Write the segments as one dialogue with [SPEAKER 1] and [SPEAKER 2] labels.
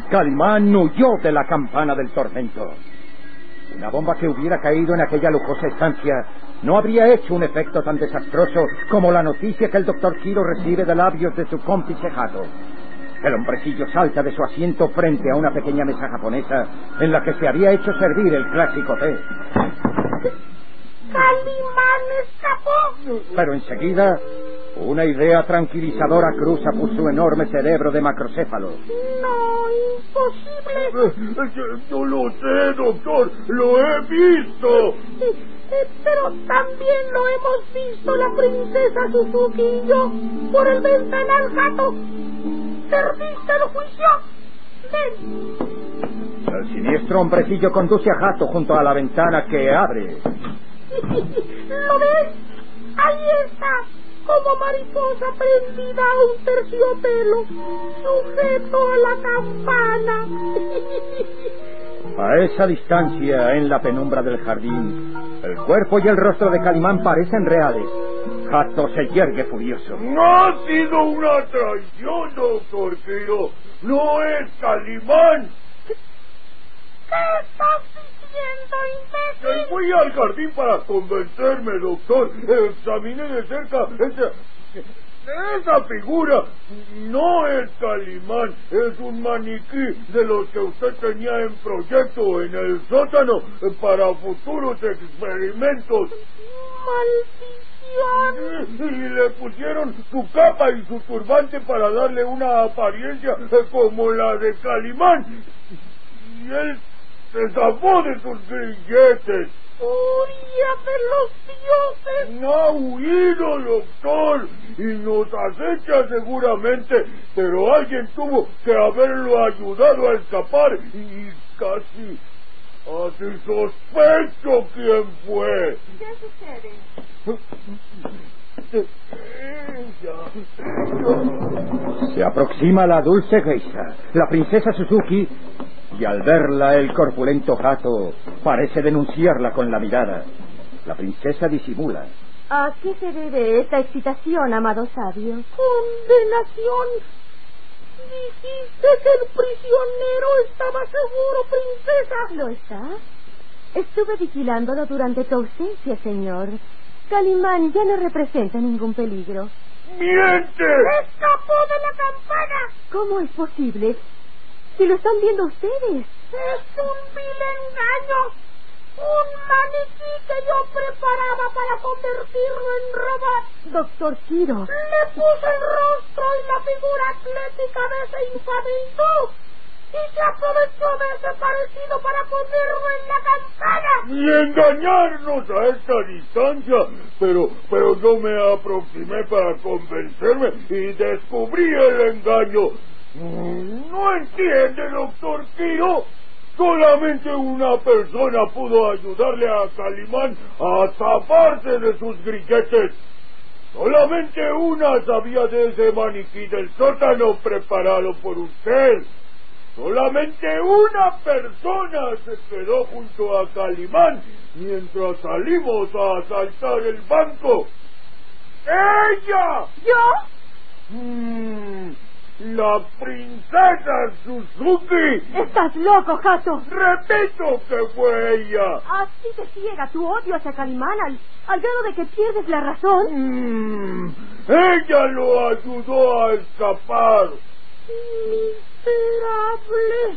[SPEAKER 1] Calimán huyó de la campana del tormento. Una bomba que hubiera caído en aquella lujosa estancia no habría hecho un efecto tan desastroso como la noticia que el doctor Quiro recibe de labios de su cómplice Hato. El hombrecillo salta de su asiento frente a una pequeña mesa japonesa en la que se había hecho servir el clásico té.
[SPEAKER 2] ¡Calimán escapó!
[SPEAKER 1] Pero enseguida, una idea tranquilizadora cruza por su enorme cerebro de macrocéfalo.
[SPEAKER 2] No, imposible.
[SPEAKER 3] Yo lo sé, doctor, lo he visto.
[SPEAKER 2] Pero también lo hemos visto la princesa Suzuki y yo por el ventanal, Hato. ¿Perdiste el juicio? Ven.
[SPEAKER 1] El siniestro hombrecillo conduce a Hato junto a la ventana que abre.
[SPEAKER 2] ¿Lo ves? Ahí está, como mariposa prendida a un terciopelo, sujeto a la campana.
[SPEAKER 1] A esa distancia, en la penumbra del jardín, el cuerpo y el rostro de Calimán parecen reales. Hato se yergue furioso.
[SPEAKER 3] No ha sido una traición, doctor Quiro. No es Calimán.
[SPEAKER 2] ¿Qué estás diciendo, imbécil?
[SPEAKER 3] Fui al jardín para convencerme, doctor. Examiné de cerca esa figura. No es Calimán, es un maniquí de los que usted tenía en proyecto en el sótano para futuros experimentos.
[SPEAKER 2] ¡Maldición!
[SPEAKER 3] Y le pusieron su capa y su turbante para darle una apariencia como la de Calimán. Y él se zafó de sus grilletes.
[SPEAKER 2] ¡Furia de los dioses!
[SPEAKER 3] No ha huido, doctor, y nos acecha seguramente, pero alguien tuvo que haberlo ayudado a escapar y casi sospecho quién fue.
[SPEAKER 2] ¿Qué sucede?
[SPEAKER 1] Se aproxima la dulce geisha, la princesa Suzuki, y al verla el corpulento Hato parece denunciarla con la mirada. La princesa disimula.
[SPEAKER 4] ¿A qué se debe esta excitación, amado sabio?
[SPEAKER 2] ¡Condenación! Dijiste que el prisionero estaba seguro, princesa.
[SPEAKER 4] ¿Lo está? Estuve vigilándolo durante tu ausencia, señor. Calimán ya no representa ningún peligro.
[SPEAKER 3] ¡Miente!
[SPEAKER 2] ¡Escapó de la campana!
[SPEAKER 4] ¿Cómo es posible? Si lo están viendo ustedes.
[SPEAKER 2] ¡Es un vil engaño! ¡Un maniquí que yo preparaba para convertirlo en robot!
[SPEAKER 4] Doctor Quiro.
[SPEAKER 2] Le puse el rostro y la figura atlética de ese infame hindú, y se aprovechó de ese parecido para ponerlo en la campana.
[SPEAKER 3] Y engañarnos a esta distancia, pero yo me aproximé para convencerme y descubrí el engaño. ¿No entiende, doctor Quiro? Solamente una persona pudo ayudarle a Calimán a zafarse de sus grilletes. Solamente una sabía de ese maniquí del sótano preparado por usted. Solamente una persona se quedó junto a Calimán mientras salimos a asaltar el banco. ¡Ella!
[SPEAKER 4] ¿Yo?
[SPEAKER 3] La princesa Suzuki.
[SPEAKER 4] ¡Estás loco, Hato!
[SPEAKER 3] Repito que fue ella.
[SPEAKER 4] Así te ciega tu odio hacia Calimán al grado de que pierdes la razón.
[SPEAKER 3] Ella lo ayudó a escapar.
[SPEAKER 2] ¡Miserable!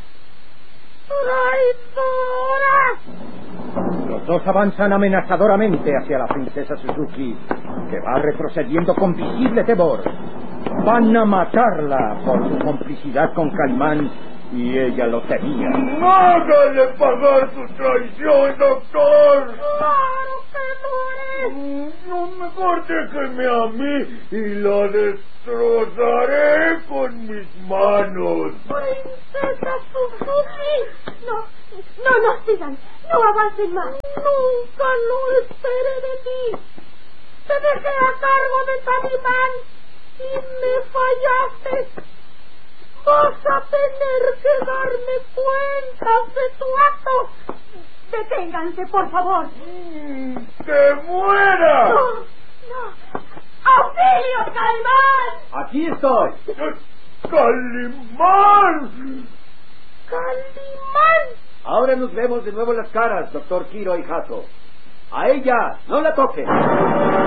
[SPEAKER 2] ¡Traidora!
[SPEAKER 1] Los dos avanzan amenazadoramente hacia la princesa Suzuki, que va retrocediendo con visible temor. Van a matarla por su complicidad con Calimán, y ella lo temía.
[SPEAKER 3] ¡Hágale pagar su traición, doctor!
[SPEAKER 2] ¡Claro que lo haré!
[SPEAKER 3] No, mejor déjeme a mí y la destrozaré con mis manos.
[SPEAKER 2] ¡Princesa Suzuki!
[SPEAKER 4] No sigan, no avancen más.
[SPEAKER 2] Nunca lo esperé de ti. Te dejé a cargo de Calimán y me fallaste. Vas a tener que darme cuentas de tu acto.
[SPEAKER 4] Deténganse, por favor.
[SPEAKER 3] ¡Que muera!
[SPEAKER 4] No. ¡Auxilio, Calimán!
[SPEAKER 1] ¡Aquí estoy!
[SPEAKER 3] ¡Calimán!
[SPEAKER 2] Calimán.
[SPEAKER 1] Ahora nos vemos de nuevo las caras, doctor Kiro y Hato. A ella, no la toque.